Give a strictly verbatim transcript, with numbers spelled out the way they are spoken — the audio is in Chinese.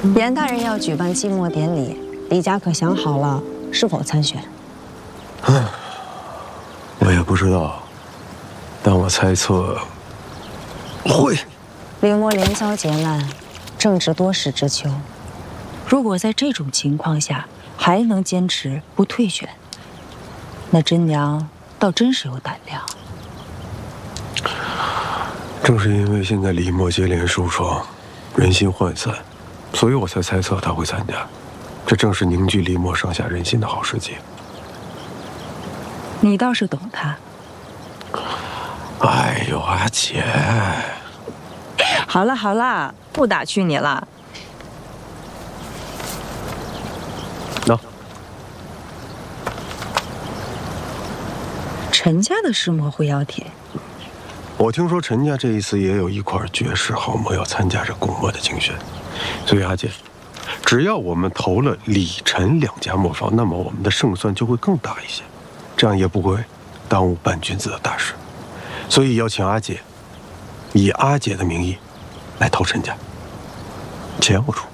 严大人要举办祭墨典礼，李家可想好了是否参选？ 嗯，我也不知道，但我猜测会。 李墨连遭劫难，正值多事之秋。 如果在这种情况下还能坚持不退选，那真娘倒真是有胆量。 正是因为现在李墨接连受创，人心涣散，所以我才猜测他会参加。这正是凝聚李墨上下人心的好时机。 你倒是懂他。 哎呦，阿姐， 好了好了，不打趣你了。 喏， 陈家的石墨会要帖。 我听说陈家这一次也有一块绝世好墨要参加这古墨的竞选，所以阿姐，只要我们投了李陈两家墨坊，那么我们的胜算就会更大一些，这样也不会耽误办君子的大事。所以邀请阿姐，以阿姐的名义来投陈家，钱我出。